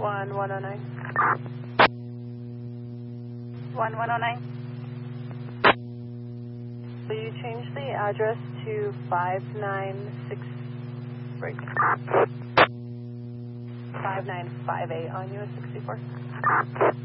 1109. 1109. Will you change the address to 596, right, 5958 on US 64?